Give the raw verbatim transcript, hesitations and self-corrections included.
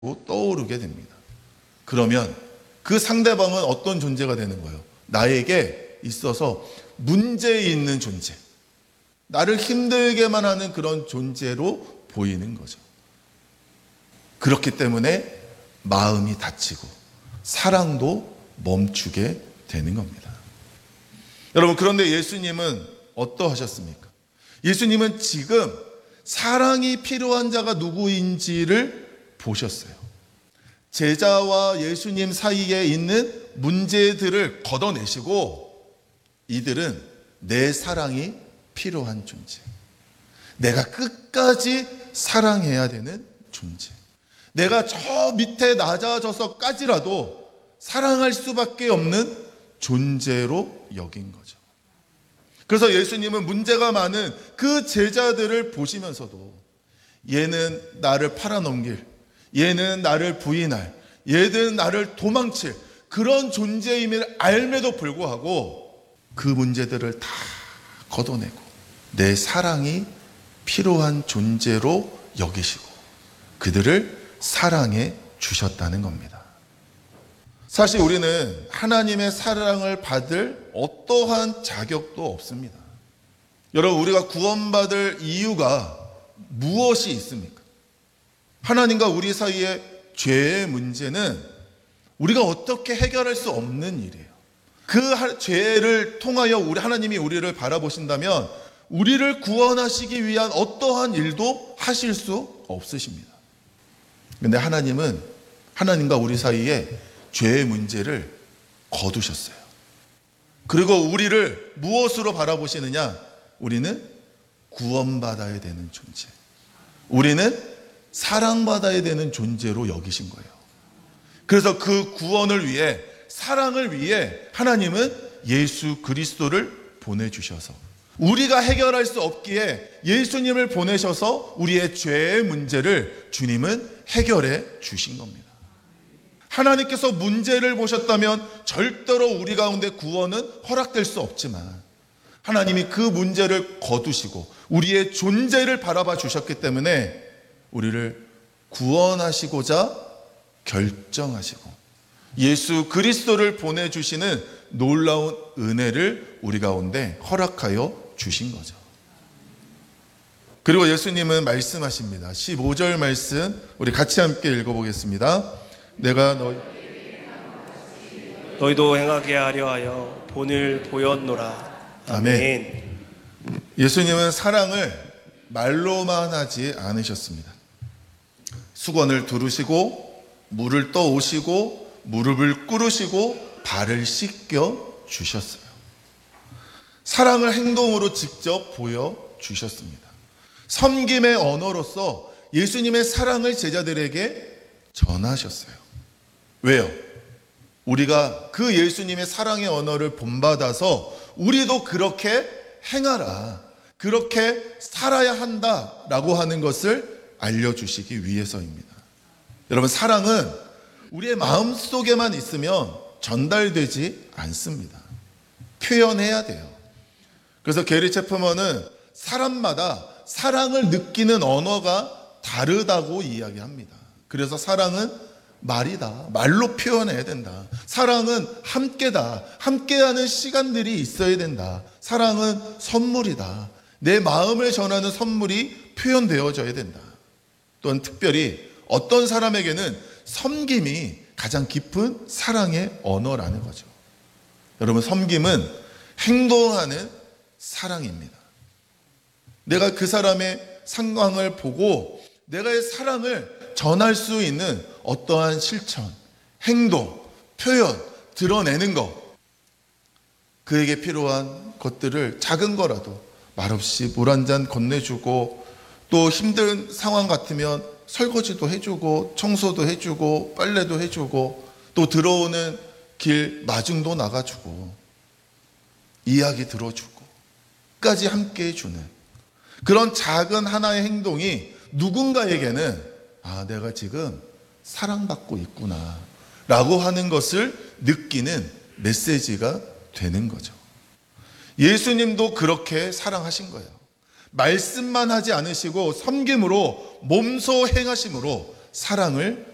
떠오르게 됩니다. 그러면 그 상대방은 어떤 존재가 되는 거예요? 나에게 있어서 문제 있는 존재, 나를 힘들게만 하는 그런 존재로 보이는 거죠. 그렇기 때문에 마음이 다치고 사랑도 멈추게 되는 겁니다. 여러분, 그런데 예수님은 어떠하셨습니까? 예수님은 지금 사랑이 필요한 자가 누구인지를 보셨어요. 제자와 예수님 사이에 있는 문제들을 걷어내시고, 이들은 내 사랑이 필요한 존재, 내가 끝까지 사랑해야 되는 존재, 내가 저 밑에 낮아져서까지라도 사랑할 수밖에 없는 존재로 여긴 거죠. 그래서 예수님은 문제가 많은 그 제자들을 보시면서도 얘는 나를 팔아넘길, 얘는 나를 부인할, 얘는 나를 도망칠 그런 존재임을 알매도 불구하고 그 문제들을 다 걷어내고 내 사랑이 필요한 존재로 여기시고 그들을 사랑해 주셨다는 겁니다. 사실 우리는 하나님의 사랑을 받을 어떠한 자격도 없습니다. 여러분, 우리가 구원받을 이유가 무엇이 있습니까? 하나님과 우리 사이의 죄의 문제는 우리가 어떻게 해결할 수 없는 일이에요. 그 죄를 통하여 우리 하나님이 우리를 바라보신다면 우리를 구원하시기 위한 어떠한 일도 하실 수 없으십니다. 그런데 하나님은 하나님과 우리 사이에 죄의 문제를 거두셨어요. 그리고 우리를 무엇으로 바라보시느냐? 우리는 구원받아야 되는 존재, 우리는 사랑받아야 되는 존재로 여기신 거예요. 그래서 그 구원을 위해, 사랑을 위해 하나님은 예수 그리스도를 보내주셔서 우리가 해결할 수 없기에 예수님을 보내셔서 우리의 죄의 문제를 주님은 해결해 주신 겁니다. 하나님께서 문제를 보셨다면 절대로 우리 가운데 구원은 허락될 수 없지만 하나님이 그 문제를 거두시고 우리의 존재를 바라봐 주셨기 때문에 우리를 구원하시고자 결정하시고 예수 그리스도를 보내주시는 놀라운 은혜를 우리 가운데 허락하여 주신 거죠. 그리고 예수님은 말씀하십니다. 십오 절 말씀 우리 같이 함께 읽어보겠습니다. 내가 너희 너희도 행하게 하려 하여 본을 보였노라. 아멘. 아멘. 예수님은 사랑을 말로만 하지 않으셨습니다. 수건을 두르시고 물을 떠오시고 무릎을 꿇으시고 발을 씻겨 주셨어요. 사랑을 행동으로 직접 보여주셨습니다. 섬김의 언어로서 예수님의 사랑을 제자들에게 전하셨어요. 왜요? 우리가 그 예수님의 사랑의 언어를 본받아서 우리도 그렇게 행하라, 그렇게 살아야 한다라고 하는 것을 알려주시기 위해서입니다. 여러분, 사랑은 우리의 마음속에만 있으면 전달되지 않습니다. 표현해야 돼요. 그래서 게리 체프먼은 사람마다 사랑을 느끼는 언어가 다르다고 이야기합니다. 그래서 사랑은 말이다, 말로 표현해야 된다. 사랑은 함께다, 함께하는 시간들이 있어야 된다. 사랑은 선물이다, 내 마음을 전하는 선물이 표현되어져야 된다. 또한 특별히 어떤 사람에게는 섬김이 가장 깊은 사랑의 언어라는 거죠. 여러분, 섬김은 행동하는 사랑입니다. 내가 그 사람의 상황을 보고 내가 사랑을 전할 수 있는 어떠한 실천, 행동, 표현, 드러내는 것, 그에게 필요한 것들을 작은 거라도 말없이 물 한 잔 건네주고, 또 힘든 상황 같으면 설거지도 해주고 청소도 해주고 빨래도 해주고, 또 들어오는 길 마중도 나가주고 이야기 들어주고 끝까지 함께 해주는 그런 작은 하나의 행동이 누군가에게는 아, 내가 지금 사랑받고 있구나 라고 하는 것을 느끼는 메시지가 되는 거죠. 예수님도 그렇게 사랑하신 거예요. 말씀만 하지 않으시고 섬김으로 몸소 행하심으로 사랑을